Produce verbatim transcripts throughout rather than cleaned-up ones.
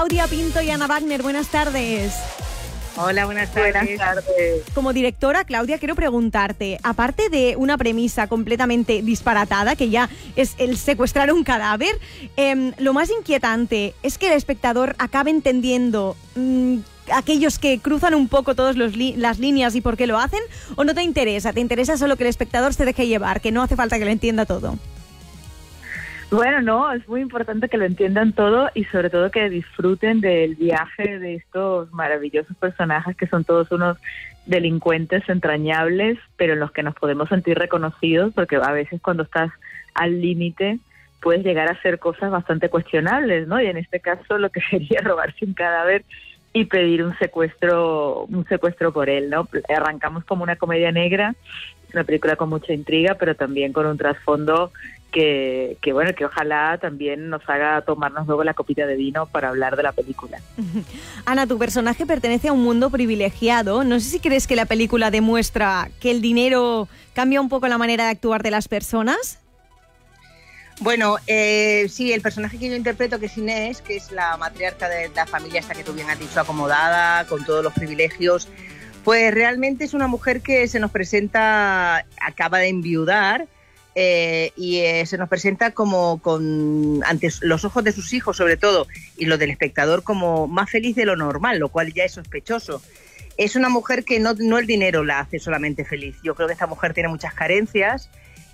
Claudia Pinto y Ana Wagner, buenas tardes. Hola, buenas tardes. Buenas tardes. Como directora, Claudia, quiero preguntarte, aparte de una premisa completamente disparatada, que ya es el secuestrar un cadáver, eh, lo más inquietante es que el espectador acabe entendiendo mmm, aquellos que cruzan un poco todas li- las líneas y por qué lo hacen, ¿o no te interesa? ¿Te interesa solo que el espectador se deje llevar, que no hace falta que lo entienda todo? Bueno, no, es muy importante que lo entiendan todo y sobre todo que disfruten del viaje de estos maravillosos personajes que son todos unos delincuentes entrañables, pero en los que nos podemos sentir reconocidos, porque a veces cuando estás al límite puedes llegar a hacer cosas bastante cuestionables, ¿no? Y en este caso lo que sería robarse un cadáver y pedir un secuestro, un secuestro por él, ¿no? Arrancamos como una comedia negra, una película con mucha intriga, pero también con un trasfondo que, que bueno, que ojalá también nos haga tomarnos luego la copita de vino para hablar de la película. Ana, tu personaje pertenece a un mundo privilegiado. No sé si crees que la película demuestra que el dinero cambia un poco la manera de actuar de las personas. Bueno, eh, sí, el personaje que yo interpreto, que es Inés, que es la matriarca de la familia esta que tú bien has dicho, acomodada, con todos los privilegios, pues realmente es una mujer que se nos presenta, acaba de enviudar, Eh, y eh, se nos presenta como con ante los ojos de sus hijos sobre todo y los del espectador como más feliz de lo normal, lo cual ya es sospechoso. Es una mujer que no, no el dinero la hace solamente feliz. Yo creo que esta mujer tiene muchas carencias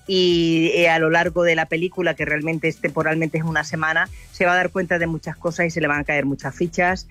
y eh, a lo largo de la película, que realmente es temporalmente es una semana, se va a dar cuenta de muchas cosas y se le van a caer muchas fichas,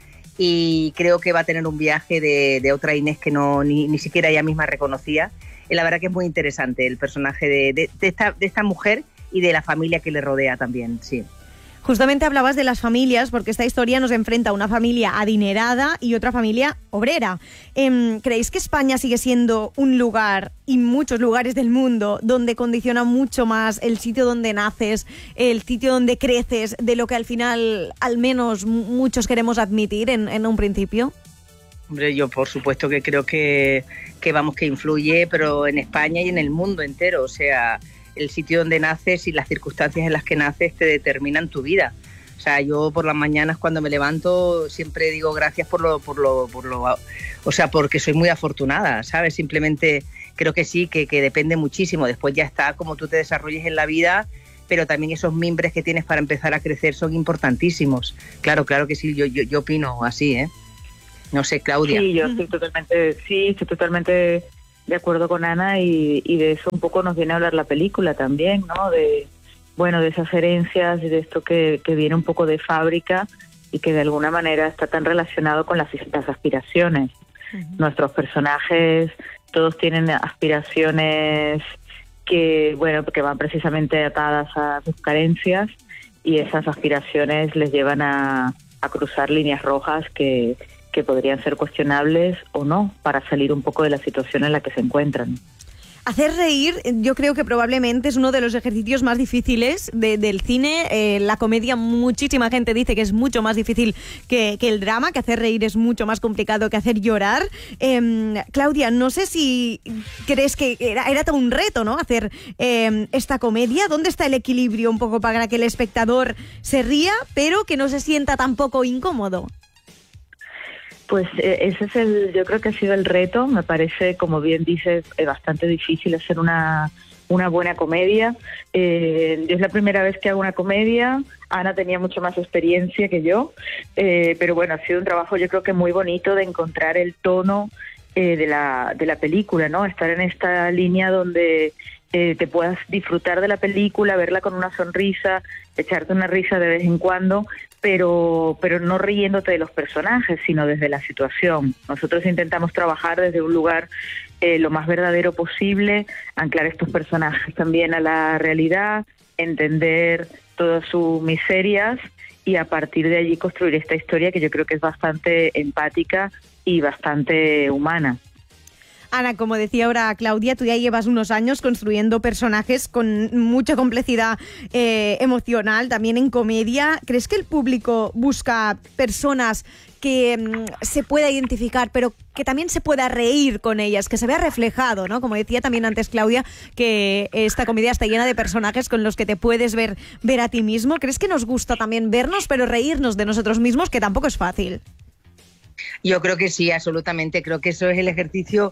y creo que va a tener un viaje de, de otra Inés que no ni, ni siquiera ella misma reconocía. Y la verdad que es muy interesante el personaje de, de, de, esta, de esta mujer y de la familia que le rodea también, sí. Justamente hablabas de las familias, porque esta historia nos enfrenta a una familia adinerada y otra familia obrera. Eh, ¿Creéis que España sigue siendo un lugar, y muchos lugares del mundo, donde condiciona mucho más el sitio donde naces, el sitio donde creces, de lo que al final al menos muchos queremos admitir en, en un principio? Hombre, yo por supuesto que creo que, que vamos que influye, pero en España y en el mundo entero. O sea, el sitio donde naces y las circunstancias en las que naces te determinan tu vida. O sea, yo por las mañanas cuando me levanto siempre digo gracias por lo, por lo, por lo, o sea, porque soy muy afortunada, ¿sabes? Simplemente creo que sí, que, que depende muchísimo. Después ya está como tú te desarrolles en la vida, pero también esos mimbres que tienes para empezar a crecer son importantísimos. Claro, claro que sí, yo, yo, yo opino así, ¿eh? No sé, Claudia. Sí, yo estoy totalmente, sí, estoy totalmente de acuerdo con Ana y, y de eso un poco nos viene a hablar la película también, ¿no? De, bueno, de esas herencias y de esto que, que viene un poco de fábrica y que de alguna manera está tan relacionado con las, las aspiraciones. Uh-huh. Nuestros personajes, todos tienen aspiraciones que, bueno, que van precisamente atadas a sus carencias, y esas aspiraciones les llevan a, a cruzar líneas rojas que que podrían ser cuestionables o no, para salir un poco de la situación en la que se encuentran. Hacer reír, yo creo que probablemente es uno de los ejercicios más difíciles de, del cine. Eh, la comedia, muchísima gente dice que es mucho más difícil que, que el drama, que hacer reír es mucho más complicado que hacer llorar. Eh, Claudia, no sé si crees que era, era todo un reto, ¿no? Hacer eh, esta comedia. ¿Dónde está el equilibrio un poco para que el espectador se ría, pero que no se sienta tampoco incómodo? Pues eh, ese es el, yo creo que ha sido el reto. Me parece, como bien dices, eh, bastante difícil hacer una, una buena comedia. Eh, es la primera vez que hago una comedia. Ana tenía mucho más experiencia que yo, eh, pero bueno, ha sido un trabajo yo creo que muy bonito de encontrar el tono eh, de la de la película, ¿no? Estar en esta línea donde eh, te puedas disfrutar de la película, verla con una sonrisa, echarte una risa de vez en cuando, pero pero no riéndote de los personajes, sino desde la situación. Nosotros intentamos trabajar desde un lugar eh, lo más verdadero posible, anclar estos personajes también a la realidad, entender todas sus miserias y a partir de allí construir esta historia que yo creo que es bastante empática y bastante humana. Ana, como decía ahora Claudia, tú ya llevas unos años construyendo personajes con mucha complejidad eh, emocional, también en comedia. ¿Crees que el público busca personas que mmm, se pueda identificar, pero que también se pueda reír con ellas, que se vea reflejado, ¿no? Como decía también antes Claudia, que esta comedia está llena de personajes con los que te puedes ver, ver a ti mismo. ¿Crees que nos gusta también vernos, pero reírnos de nosotros mismos, que tampoco es fácil? Yo creo que sí, absolutamente. Creo que eso es el ejercicio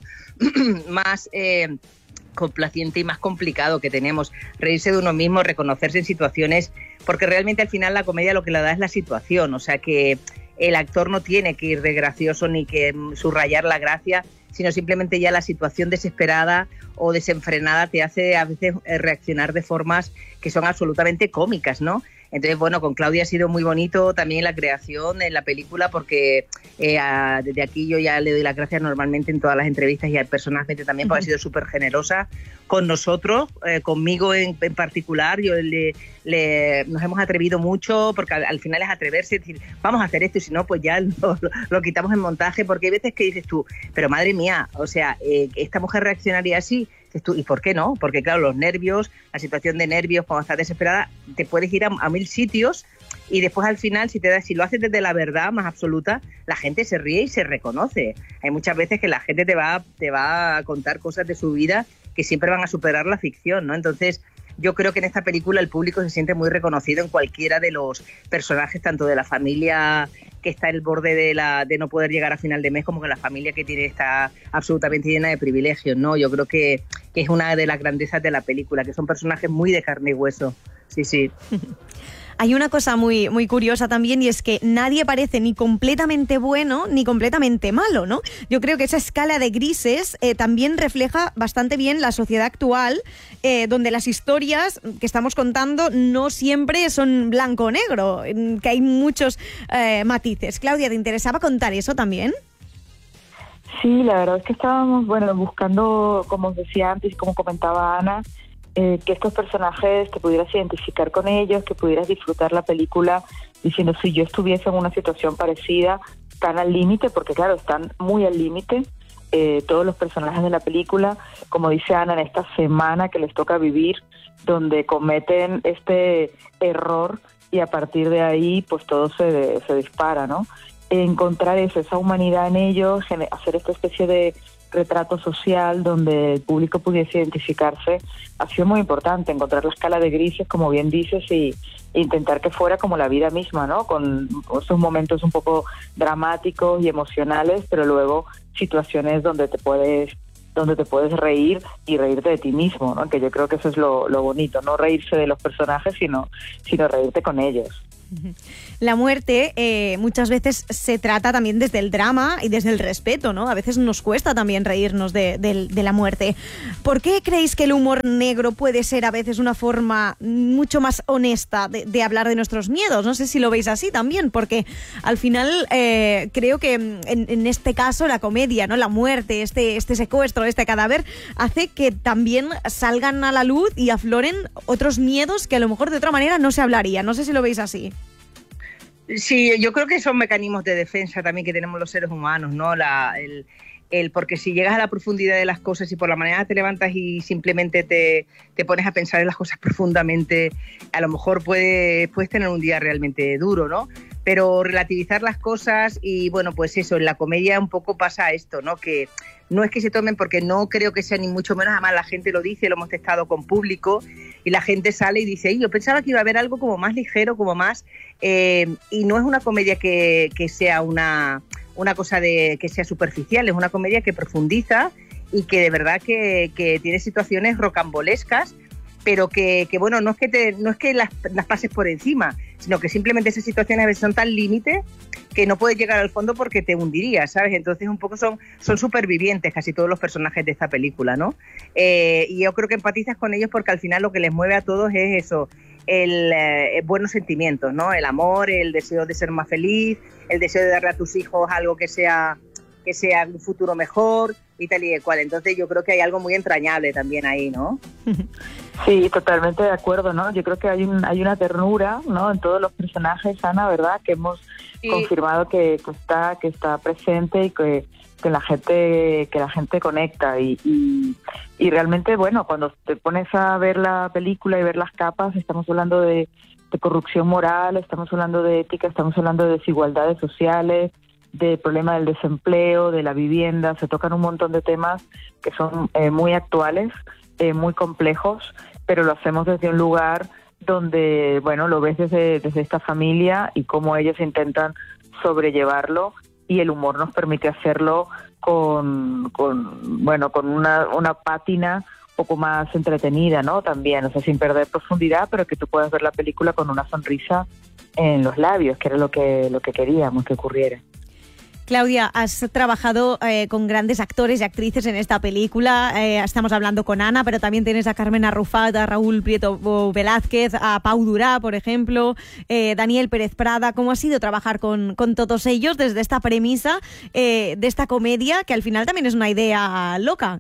más eh, complaciente y más complicado que tenemos. Reírse de uno mismo, reconocerse en situaciones, porque realmente al final la comedia lo que le da es la situación, o sea que el actor no tiene que ir de gracioso ni que subrayar la gracia, sino simplemente ya la situación desesperada o desenfrenada te hace a veces reaccionar de formas que son absolutamente cómicas, ¿no? Entonces, bueno, con Claudia ha sido muy bonito también la creación en la película, porque eh, a, desde aquí yo ya le doy las gracias normalmente en todas las entrevistas y personalmente también, porque ha sido súper generosa con nosotros, eh, conmigo en, en particular. Yo le, le, nos hemos atrevido mucho, porque al, al final es atreverse, decir, vamos a hacer esto, y si no, pues ya lo, lo, lo quitamos en montaje, porque hay veces que dices tú, pero madre mía, o sea, eh, esta mujer reaccionaría así. Tú, ¿y por qué no? Porque claro, los nervios, la situación de nervios, cuando estás desesperada, te puedes ir a, a mil sitios, y después al final, si te das, si lo haces desde la verdad más absoluta, la gente se ríe y se reconoce. Hay muchas veces que la gente te va, te va a contar cosas de su vida que siempre van a superar la ficción, ¿no? Entonces, yo creo que en esta película el público se siente muy reconocido en cualquiera de los personajes, tanto de la familia que está al borde de, la, de no poder llegar a final de mes, como que la familia que tiene está absolutamente llena de privilegios, ¿no? Yo creo que, que es una de las grandezas de la película, que son personajes muy de carne y hueso. Sí, sí. Hay una cosa muy, muy curiosa también, y es que nadie parece ni completamente bueno ni completamente malo, ¿no? Yo creo que esa escala de grises eh, también refleja bastante bien la sociedad actual, eh, donde las historias que estamos contando no siempre son blanco o negro, que hay muchos eh, matices. Claudia, ¿te interesaba contar eso también? Sí, la verdad es que estábamos, bueno, buscando, como os decía antes, como comentaba Ana, Eh, que estos personajes te pudieras identificar con ellos, que pudieras disfrutar la película diciendo, si yo estuviese en una situación parecida, tan al límite, porque claro, están muy al límite eh, todos los personajes de la película, como dice Ana, en esta semana que les toca vivir, donde cometen este error y a partir de ahí pues todo se, se dispara, ¿no? Encontrar eso, esa humanidad en ellos, hacer esta especie de retrato social donde el público pudiese identificarse, ha sido muy importante. Encontrar la escala de grises, como bien dices, y intentar que fuera como la vida misma, ¿no? Con esos momentos un poco dramáticos y emocionales, pero luego situaciones donde te puedes donde te puedes reír y reírte de ti mismo, ¿no? Que yo creo que eso es lo, lo bonito, no reírse de los personajes, sino, sino reírte con ellos. La muerte eh, muchas veces se trata también desde el drama y desde el respeto, ¿no? A veces nos cuesta también reírnos de, de, de la muerte. ¿Por qué creéis que el humor negro puede ser a veces una forma mucho más honesta de, de hablar de nuestros miedos? No sé si lo veis así también, porque al final eh, creo que en, en este caso la comedia, ¿no? La muerte, este, este secuestro, este cadáver, hace que también salgan a la luz y afloren otros miedos que a lo mejor de otra manera no se hablarían. No sé si lo veis así. Sí, yo creo que son mecanismos de defensa también que tenemos los seres humanos, ¿no? La, el, el, porque si llegas a la profundidad de las cosas y por la mañana te levantas y simplemente te, te pones a pensar en las cosas profundamente, a lo mejor puede, puedes tener un día realmente duro, ¿no? Pero relativizar las cosas y, bueno, pues eso, en la comedia un poco pasa esto, ¿no? Que no es que se tomen, porque no creo que sea ni mucho menos, además la gente lo dice, lo hemos testado con público y la gente sale y dice, yo pensaba que iba a haber algo como más ligero, como más... Eh, y no es una comedia que, que sea una, una cosa de que sea superficial, es una comedia que profundiza y que de verdad que, que tiene situaciones rocambolescas, pero que, que bueno, no es que, te, no es que las, las pases por encima, sino que simplemente esas situaciones a veces son tan límite que no puedes llegar al fondo porque te hundirías, ¿sabes? Entonces un poco son, son supervivientes casi todos los personajes de esta película, ¿no? Eh, y yo creo que empatizas con ellos porque al final lo que les mueve a todos es eso, el eh, buenos sentimientos, ¿no? El amor, el deseo de ser más feliz, el deseo de darle a tus hijos algo que sea, que sea un futuro mejor y tal y cual. Entonces yo creo que hay algo muy entrañable también ahí, ¿no? Sí, totalmente de acuerdo, ¿no? Yo creo que hay un, hay una ternura, ¿no? En todos los personajes, Ana, ¿verdad? Que hemos sí. confirmado que, que está que está presente y que, que la gente que la gente conecta y, y, y realmente, bueno, cuando te pones a ver la película y ver las capas, estamos hablando de, de corrupción moral, estamos hablando de ética, estamos hablando de desigualdades sociales, del problema del desempleo, de la vivienda. Se tocan un montón de temas que son eh, muy actuales, eh, muy complejos, pero lo hacemos desde un lugar donde, bueno, lo ves desde, desde esta familia y cómo ellos intentan sobrellevarlo, y el humor nos permite hacerlo con, con bueno, con una, una pátina un poco más entretenida, ¿no? También, o sea, sin perder profundidad, pero que tú puedas ver la película con una sonrisa en los labios, que era lo que, lo que queríamos que ocurriera. Claudia, has trabajado eh, con grandes actores y actrices en esta película. Eh, estamos hablando con Ana, pero también tienes a Carmen Arrufat, a Raúl Prieto Velázquez, a Pau Durá, por ejemplo, eh, Daniel Pérez Prada. ¿Cómo ha sido trabajar con, con todos ellos desde esta premisa eh, de esta comedia, que al final también es una idea loca?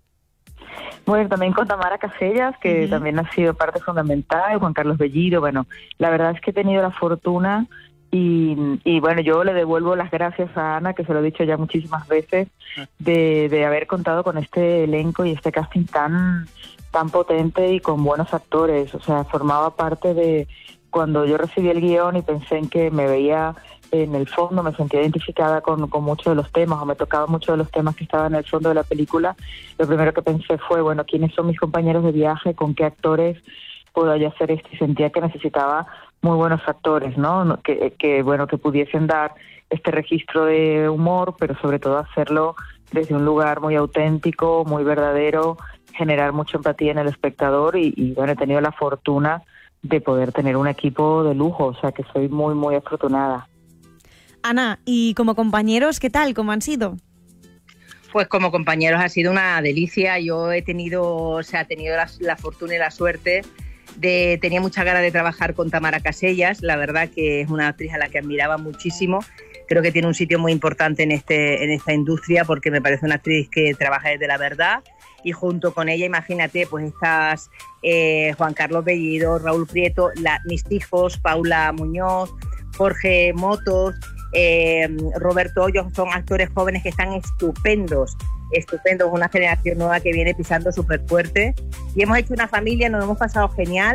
Bueno, también con Tamara Casellas, que uh-huh. también ha sido parte fundamental, Juan Carlos Bellido. Bueno, la verdad es que he tenido la fortuna... Y, y bueno, yo le devuelvo las gracias a Ana, que se lo he dicho ya muchísimas veces, de, de haber contado con este elenco y este casting tan, tan potente y con buenos actores. O sea, formaba parte de cuando yo recibí el guión y pensé en que me veía en el fondo, me sentía identificada con, con muchos de los temas, o me tocaba muchos de los temas que estaban en el fondo de la película. Lo primero que pensé fue, bueno, ¿quiénes son mis compañeros de viaje? ¿Con qué actores puedo yo hacer esto? Y sentía que necesitaba muy buenos actores, ¿no? Que, que bueno, que pudiesen dar este registro de humor, pero sobre todo hacerlo desde un lugar muy auténtico, muy verdadero, generar mucha empatía en el espectador y, y bueno, he tenido la fortuna de poder tener un equipo de lujo, o sea que soy muy, muy afortunada. Ana, y como compañeros, ¿qué tal? ¿Cómo han sido? Pues como compañeros ha sido una delicia. Yo he tenido, o sea, he tenido la, la fortuna y la suerte de, tenía mucha ganas de trabajar con Tamara Casellas, la verdad que es una actriz a la que admiraba muchísimo. Creo que tiene un sitio muy importante en, este, en esta industria porque me parece una actriz que trabaja desde la verdad y junto con ella, imagínate, pues estás eh, Juan Carlos Bellido, Raúl Prieto, la, mis hijos, Paula Muñoz, Jorge Motos, eh, Roberto Hoyos, son actores jóvenes que están estupendos, estupendos, una generación nueva que viene pisando súper fuerte y hemos hecho una familia, nos hemos pasado genial.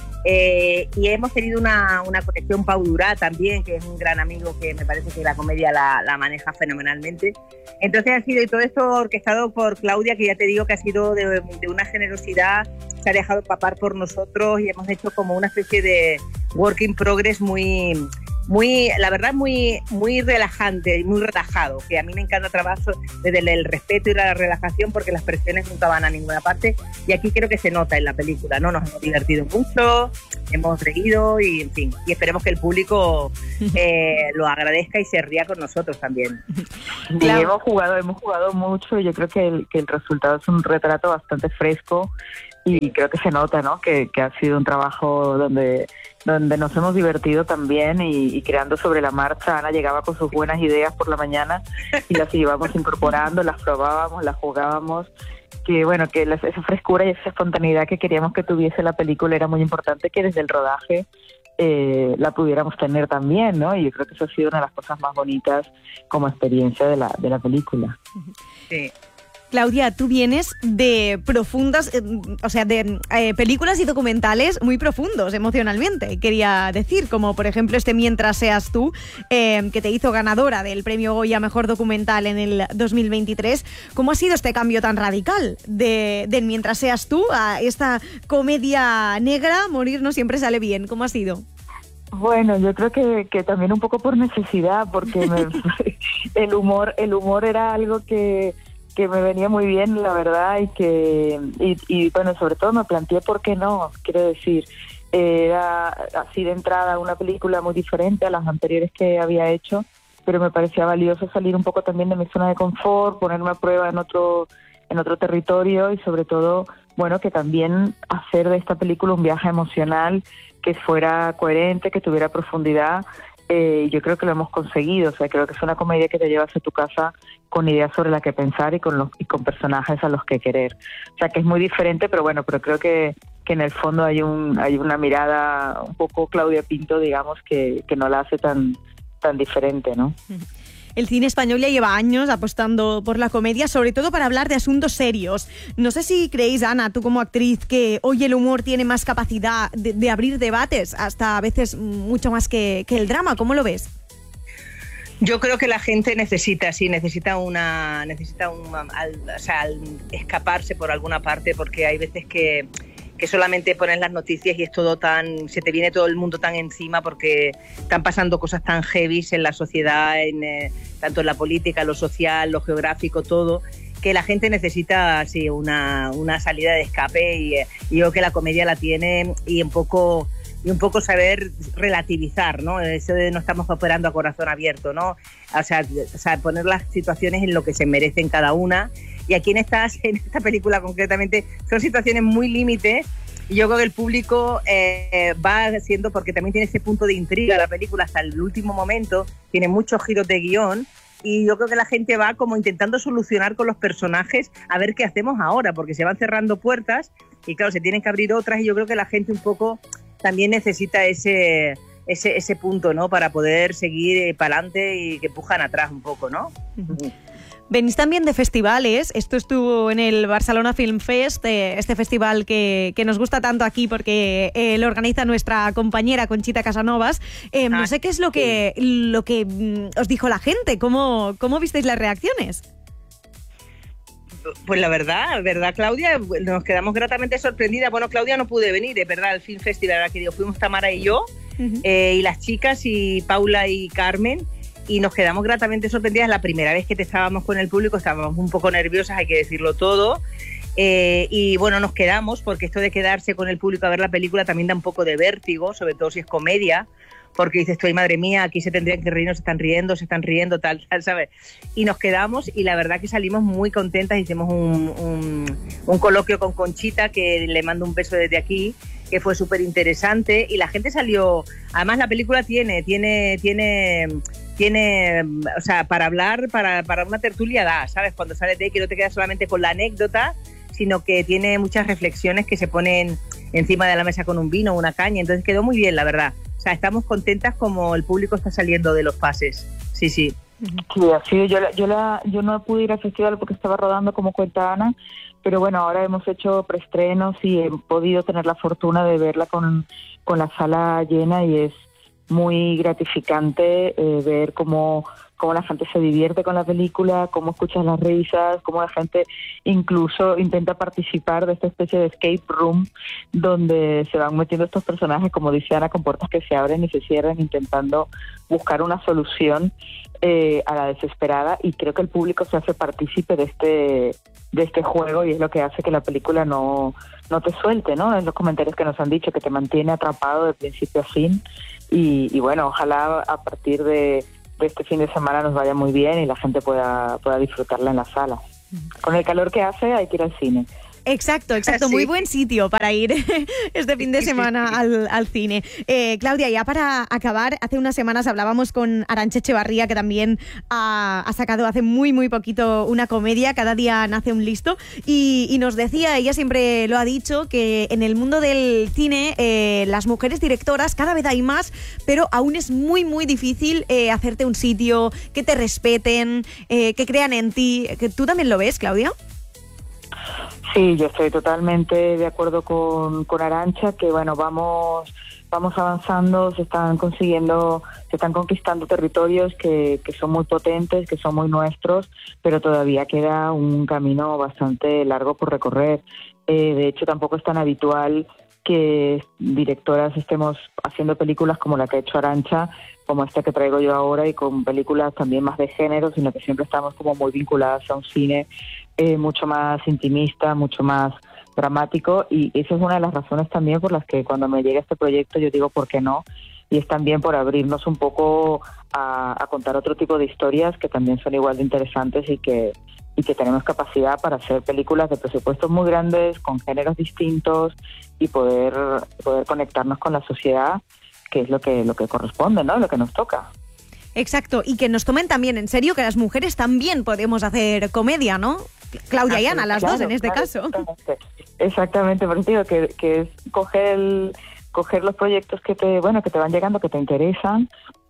Eh, y hemos tenido una, una conexión. Pau Durá también, que es un gran amigo que me parece que la comedia la, la maneja fenomenalmente. Entonces ha sido, y todo esto orquestado por Claudia, que ya te digo que ha sido de, de una generosidad, se ha dejado papar por nosotros y hemos hecho como una especie de work in progress muy, muy, la verdad, muy, muy relajante y muy relajado, que a mí me encanta trabajar desde el, el respeto y la relajación porque las presiones nunca van a ninguna parte y aquí creo que se nota en la película, ¿no? Nos hemos divertido mucho, hemos reído y en fin, y esperemos que el público eh, lo agradezca y se ría con nosotros también. Sí, claro. hemos jugado, hemos jugado mucho y yo creo que el, que el resultado es un retrato bastante fresco y creo que se nota, ¿no? Que, que ha sido un trabajo donde, donde nos hemos divertido también y, y creando sobre la marcha. Ana llegaba con sus buenas ideas por la mañana y las íbamos incorporando, las probábamos, las jugábamos. Que bueno, que la, esa frescura y esa espontaneidad que queríamos que tuviese la película era muy importante que desde el rodaje eh, la pudiéramos tener también, ¿no? Y yo creo que eso ha sido una de las cosas más bonitas como experiencia de la, de la película. Sí. Claudia, tú vienes de profundas, eh, o sea, de eh, películas y documentales muy profundos emocionalmente, quería decir, como por ejemplo este Mientras seas tú, eh, que te hizo ganadora del premio Goya Mejor Documental en el dos mil veintitrés. ¿Cómo ha sido este cambio tan radical de, de Mientras seas tú a esta comedia negra, Morir no siempre sale bien? ¿Cómo ha sido? Bueno, yo creo que, que también un poco por necesidad, porque me, el humor, el humor era algo que que me venía muy bien, la verdad, y que y, y bueno, sobre todo me planteé por qué no, quiero decir, era así de entrada una película muy diferente a las anteriores que había hecho, pero me parecía valioso salir un poco también de mi zona de confort, ponerme a prueba en otro en otro territorio y sobre todo, bueno, que también hacer de esta película un viaje emocional que fuera coherente, que tuviera profundidad. Eh, yo creo que lo hemos conseguido, o sea, creo que es una comedia que te llevas a tu casa con ideas sobre la que pensar y con los y con personajes a los que querer. O sea, que es muy diferente, pero bueno, pero creo que, que en el fondo hay un hay una mirada un poco Claudia Pinto, digamos, que, que no la hace tan tan diferente, ¿no? El cine español ya lleva años apostando por la comedia, sobre todo para hablar de asuntos serios. No sé si creéis, Ana, tú como actriz, que hoy el humor tiene más capacidad de, de abrir debates, hasta a veces mucho más que, que el drama. ¿Cómo lo ves? Yo creo que la gente necesita, sí, necesita una, necesita un, al, o sea, al escaparse por alguna parte, porque hay veces que, que solamente pones las noticias y es todo tan, se te viene todo el mundo tan encima porque están pasando cosas tan heavy en la sociedad, en, eh, tanto en la política, lo social, lo geográfico, todo, que la gente necesita sí, una, una salida de escape y, eh, y yo creo que la comedia la tiene y un poco y un poco saber relativizar, ¿no? Eso de no estamos operando a corazón abierto, ¿no? O sea, o sea, poner las situaciones en lo que se merecen cada una. Y aquí en, estas, en esta película concretamente son situaciones muy límites y yo creo que el público eh, va haciendo, porque también tiene ese punto de intriga la película hasta el último momento, tiene muchos giros de guión y yo creo que la gente va como intentando solucionar con los personajes a ver qué hacemos ahora, porque se van cerrando puertas y claro, se tienen que abrir otras y yo creo que la gente un poco también necesita ese, ese, ese punto, ¿no? Para poder seguir para adelante y que empujan atrás un poco, ¿no? Uh-huh. Venís también de festivales, esto estuvo en el Barcelona Film Fest, eh, este festival que, que nos gusta tanto aquí porque eh, lo organiza nuestra compañera Conchita Casanovas. Eh, no sé qué es lo que, lo que mm, os dijo la gente, ¿cómo, cómo visteis las reacciones? Pues la verdad, verdad Claudia, nos quedamos gratamente sorprendidas. Bueno, Claudia no pude venir, es verdad, al Film Festival, aquí digo, fuimos Tamara y yo, uh-huh. eh, y las chicas, y Paula y Carmen, y nos quedamos gratamente sorprendidas. La primera vez que te estábamos con el público estábamos un poco nerviosas, hay que decirlo todo, eh, y bueno, nos quedamos, porque esto de quedarse con el público a ver la película también da un poco de vértigo, sobre todo si es comedia, porque dices tú, ay madre mía, aquí se tendrían que reír, no se están riendo, se están riendo, tal, tal, ¿sabes? Y nos quedamos y la verdad que salimos muy contentas, hicimos un, un, un coloquio con Conchita, que le mando un beso desde aquí, que fue súper interesante y la gente salió, además la película tiene, tiene, tiene, tiene, o sea, para hablar, para, para una tertulia da, ¿sabes? Cuando sales de ahí que no te quedas solamente con la anécdota, sino que tiene muchas reflexiones que se ponen encima de la mesa con un vino o una caña, entonces quedó muy bien, la verdad. O sea, estamos contentas como el público está saliendo de los pases. Sí, sí. Sí, así yo, yo, la, yo no pude ir al festival porque estaba rodando, como cuenta Ana, pero bueno, ahora hemos hecho preestrenos y he podido tener la fortuna de verla con, con la sala llena y es muy gratificante eh, ver cómo, cómo la gente se divierte con la película, cómo escuchas las risas, cómo la gente incluso intenta participar de esta especie de escape room donde se van metiendo estos personajes, como dice Ana, con puertas que se abren y se cierran, intentando buscar una solución eh, a la desesperada, y creo que el público se hace partícipe de este de este juego y es lo que hace que la película no, no te suelte, ¿no? En los comentarios que nos han dicho, que te mantiene atrapado de principio a fin. Y, y bueno, ojalá a partir de, de este fin de semana nos vaya muy bien y la gente pueda, pueda disfrutarla en la sala. Con el calor que hace hay que ir al cine. Exacto, exacto. Sí. Muy buen sitio para ir este fin de semana al, al cine. Eh, Claudia, ya para acabar, hace unas semanas hablábamos con Arantxa Echevarría, que también ha, ha sacado hace muy, muy poquito una comedia, Cada día nace un listo, y, y nos decía, ella siempre lo ha dicho, que en el mundo del cine eh, las mujeres directoras cada vez hay más, pero aún es muy, muy difícil eh, hacerte un sitio, que te respeten, eh, que crean en ti. ¿Tú también lo ves, Claudia? Sí, yo estoy totalmente de acuerdo con, con Arantxa, que bueno, vamos vamos avanzando, se están consiguiendo, se están conquistando territorios que, que son muy potentes, que son muy nuestros, pero todavía queda un camino bastante largo por recorrer. Eh, de hecho, tampoco es tan habitual que directoras estemos haciendo películas como la que ha hecho Arantxa, como esta que traigo yo ahora, y con películas también más de género, sino que siempre estamos como muy vinculadas a un cine eh, mucho más intimista, mucho más dramático, y esa es una de las razones también por las que cuando me llega este proyecto yo digo ¿por qué no? Y es también por abrirnos un poco a, a contar otro tipo de historias que también son igual de interesantes y que y que tenemos capacidad para hacer películas de presupuestos muy grandes, con géneros distintos, y poder poder conectarnos con la sociedad, que es lo que lo que corresponde, ¿no? Lo que nos toca. Exacto, y que nos tomen también en serio que las mujeres también podemos hacer comedia, ¿no? Claudia y Ana, las claro, dos en este claro, caso. Exactamente, exactamente, por eso digo que, que es coger el, coger los proyectos que te, bueno, que te van llegando, que te interesan,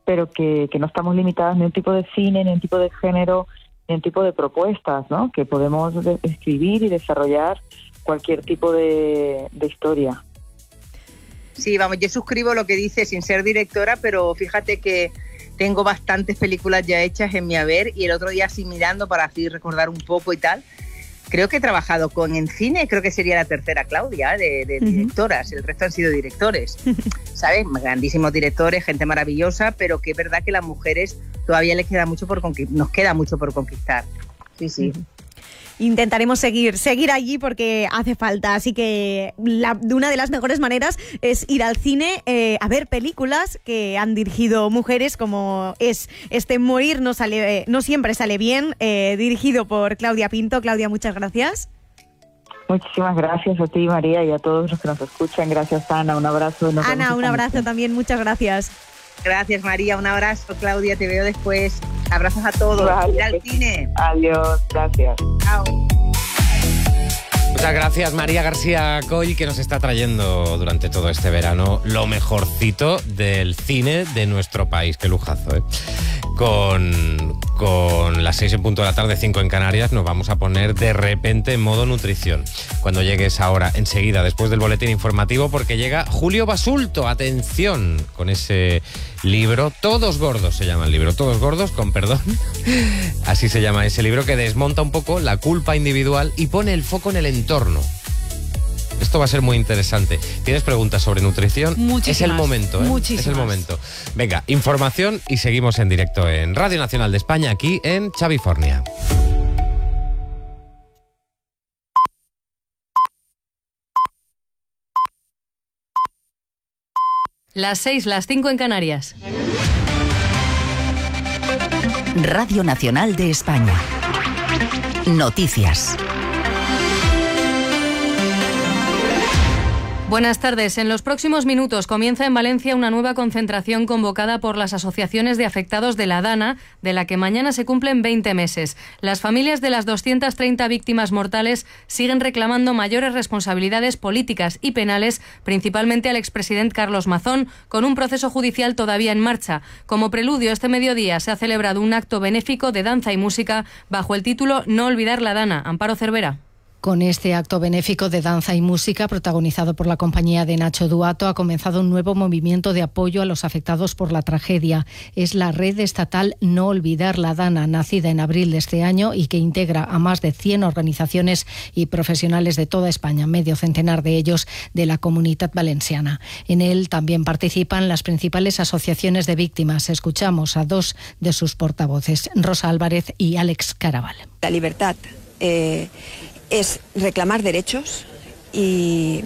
pero que, que no estamos limitadas ni a un tipo de cine, ni a un tipo de género, ni a un tipo de propuestas, ¿no? Que podemos de- escribir y desarrollar cualquier tipo de, de historia. Sí, vamos, yo suscribo lo que dice sin ser directora, pero fíjate que tengo bastantes películas ya hechas en mi haber y el otro día así mirando para así recordar un poco y tal, creo que he trabajado con en cine, creo que sería la tercera Claudia de, de uh-huh. directoras, el resto han sido directores, ¿sabes? Grandísimos directores, gente maravillosa, pero que es verdad que las mujeres todavía les queda mucho por conquistar, nos queda mucho por conquistar. Sí, sí. Uh-huh. Intentaremos seguir, seguir allí porque hace falta, así que la, una de las mejores maneras es ir al cine eh, a ver películas que han dirigido mujeres, como es este Morir no sale, eh, no siempre sale bien, eh, dirigido por Claudia Pinto. Claudia, muchas gracias. Muchísimas gracias a ti, María, y a todos los que nos escuchan. Gracias, Ana, un abrazo. Nos Ana, un abrazo también, muchas gracias. Gracias, María, un abrazo. Claudia, te veo después. Abrazos a todos. Vale. Ir al cine. Adiós, gracias. Chao. Muchas gracias, María García Coll, que nos está trayendo durante todo este verano lo mejorcito del cine de nuestro país. Qué lujazo, ¿eh? Con, con las seis en punto de la tarde, cinco en Canarias, nos vamos a poner de repente en modo nutrición. Cuando llegue esa hora, enseguida, después del boletín informativo, porque llega Julio Basulto. Atención, con ese libro, Todos Gordos se llama el libro, Todos Gordos, con perdón. Así se llama ese libro, que desmonta un poco la culpa individual y pone el foco en el entorno. Esto va a ser muy interesante. ¿Tienes preguntas sobre nutrición? Muchísimas. Es el momento, ¿eh? Muchísimas. Es el momento. Venga, información y seguimos en directo en Radio Nacional de España, aquí en Chavifornia. Las seis, las cinco en Canarias. Radio Nacional de España. Noticias. Buenas tardes. En los próximos minutos comienza en Valencia una nueva concentración convocada por las asociaciones de afectados de la Dana, de la que mañana se cumplen veinte meses. Las familias de las doscientas treinta víctimas mortales siguen reclamando mayores responsabilidades políticas y penales, principalmente al expresidente Carlos Mazón, con un proceso judicial todavía en marcha. Como preludio, este mediodía se ha celebrado un acto benéfico de danza y música bajo el título No olvidar la Dana. Amparo Cervera. Con este acto benéfico de danza y música, protagonizado por la compañía de Nacho Duato, ha comenzado un nuevo movimiento de apoyo a los afectados por la tragedia. Es la red estatal No olvidar la Dana, nacida en abril de este año y que integra a más de cien organizaciones y profesionales de toda España, medio centenar de ellos de la Comunitat Valenciana. En él también participan las principales asociaciones de víctimas. Escuchamos a dos de sus portavoces, Rosa Álvarez y Àlex Caraval. La libertad eh, es reclamar derechos y,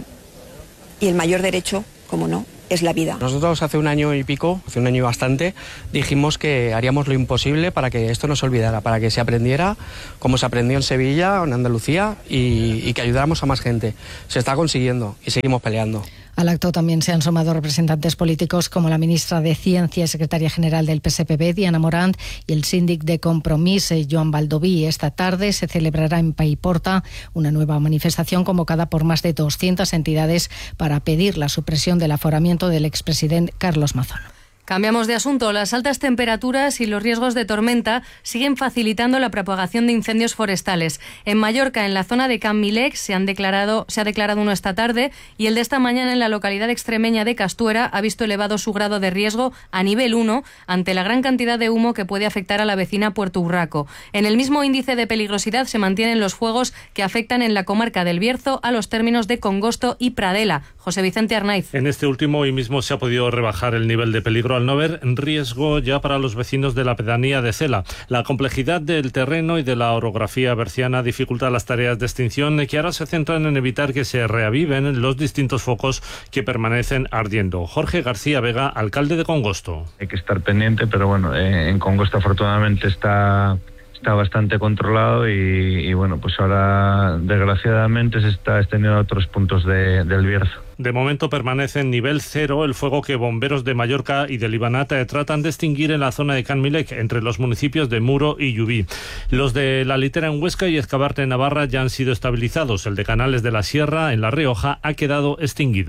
y el mayor derecho, como no, es la vida. Nosotros hace un año y pico, hace un año y bastante, dijimos que haríamos lo imposible para que esto no se olvidara, para que se aprendiera como se aprendió en Sevilla o en Andalucía y, y que ayudáramos a más gente. Se está consiguiendo y seguimos peleando. Al acto también se han sumado representantes políticos como la ministra de Ciencia y secretaria general del P S P B, Diana Morant, y el síndic de Compromís, Joan Baldoví. Esta tarde se celebrará en Paiporta una nueva manifestación convocada por más de doscientas entidades para pedir la supresión del aforamiento del expresidente Carlos Mazón. Cambiamos de asunto. Las altas temperaturas y los riesgos de tormenta siguen facilitando la propagación de incendios forestales. En Mallorca, en la zona de Can Milec, se, han declarado, se ha declarado uno esta tarde y el de esta mañana en la localidad extremeña de Castuera ha visto elevado su grado de riesgo a nivel uno ante la gran cantidad de humo que puede afectar a la vecina Puerto Urraco. En el mismo índice de peligrosidad se mantienen los fuegos que afectan en la comarca del Bierzo a los términos de Congosto y Pradela. José Vicente Arnaiz. En este último hoy mismo se ha podido rebajar el nivel de peligro al no ver riesgo ya para los vecinos de la pedanía de Cela. La complejidad del terreno y de la orografía berciana dificulta las tareas de extinción que ahora se centran en evitar que se reaviven los distintos focos que permanecen ardiendo. Jorge García Vega, alcalde de Congosto. Hay que estar pendiente, pero bueno, eh, en Congosto afortunadamente está... está bastante controlado y, y bueno, pues ahora desgraciadamente se está extendiendo a otros puntos de, del Bierzo. De momento permanece en nivel cero el fuego que bomberos de Mallorca y de Libanata tratan de extinguir en la zona de Can Milec, entre los municipios de Muro y Llubí. Los de La Litera en Huesca y Escabarte en Navarra ya han sido estabilizados. El de Canales de la Sierra, en La Rioja, ha quedado extinguido.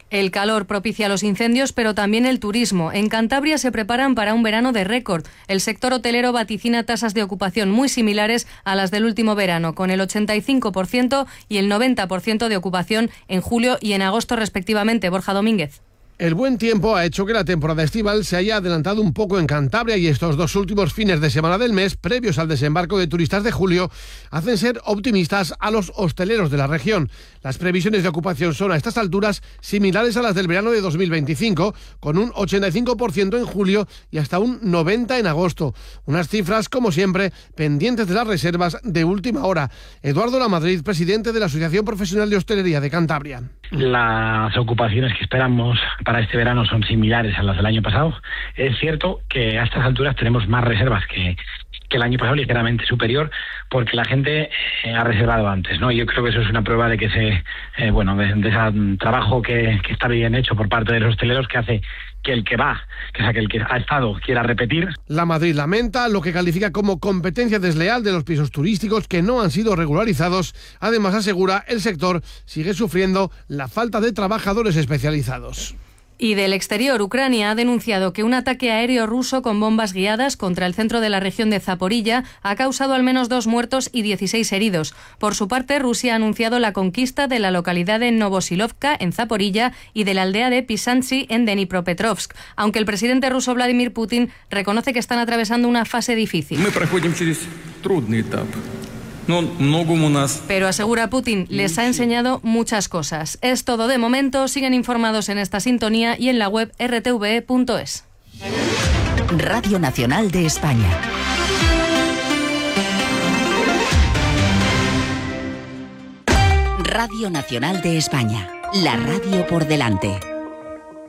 El calor propicia los incendios, pero también el turismo. En Cantabria se preparan para un verano de récord. El sector hotelero vaticina tasas de ocupación muy similares a las del último verano, con el ochenta y cinco por ciento y el noventa por ciento de ocupación en julio y en agosto respectivamente. Borja Domínguez. El buen tiempo ha hecho que la temporada estival se haya adelantado un poco en Cantabria y estos dos últimos fines de semana del mes, previos al desembarco de turistas de julio, hacen ser optimistas a los hosteleros de la región. Las previsiones de ocupación son a estas alturas similares a las del verano de dos mil veinticinco, con un ochenta y cinco por ciento en julio y hasta un noventa por ciento en agosto. Unas cifras, como siempre, pendientes de las reservas de última hora. Eduardo Lamadrid, presidente de la Asociación Profesional de Hostelería de Cantabria. Las ocupaciones que esperamos para este verano son similares a las del año pasado. Es cierto que a estas alturas tenemos más reservas que, que el año pasado, ligeramente superior, porque la gente eh, ha reservado antes, ¿no? Y yo creo que eso es una prueba de que ese, eh, bueno, de, de ese trabajo que, que está bien hecho por parte de los hosteleros, que hace que el que va, que sea que el que ha estado quiera repetir. Lamadrid lamenta lo que califica como competencia desleal de los pisos turísticos que no han sido regularizados. Además, asegura, el sector sigue sufriendo la falta de trabajadores especializados. Y del exterior, Ucrania ha denunciado que un ataque aéreo ruso con bombas guiadas contra el centro de la región de Zaporilla ha causado al menos dos muertos y dieciséis heridos. Por su parte, Rusia ha anunciado la conquista de la localidad de Novosilovka, en Zaporilla, y de la aldea de Pisantsy, en Dnipropetrovsk, aunque el presidente ruso Vladimir Putin reconoce que están atravesando una fase difícil. Pero asegura Putin, les ha enseñado muchas cosas. Es todo de momento. Siguen informados en esta sintonía y en la web r t v e punto es. Radio Nacional de España. Radio Nacional de España. La radio por delante.